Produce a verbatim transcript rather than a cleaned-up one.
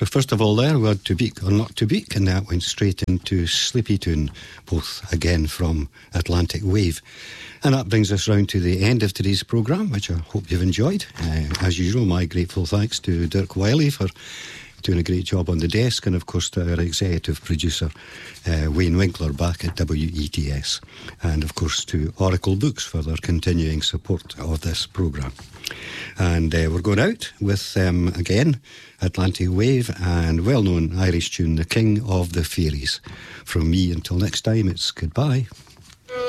So first of all there, we had To Beak or Not To Beak, and that went straight into Sleepy Tune, both again from Atlantic Wave. And that brings us round to the end of today's programme, which I hope you've enjoyed. Uh, as usual, my grateful thanks to Dirk Wiley for doing a great job on the desk, and of course to our executive producer uh, Wayne Winkler back at W E T S, and of course to Oracle Books for their continuing support of this programme. And uh, we're going out with um, again Atlantic Wave and well-known Irish tune The King of the Fairies. From me until next time, it's goodbye.